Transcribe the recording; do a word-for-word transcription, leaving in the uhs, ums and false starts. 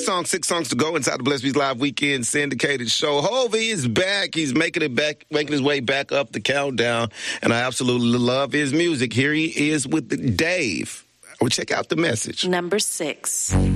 songs, six songs to go inside the Blessed Beats Live Weekend syndicated show. Hovey is back. He's making it back, making his way back up the countdown, and I absolutely love his music. Here he is with Dave. Well, check out the message. Number six.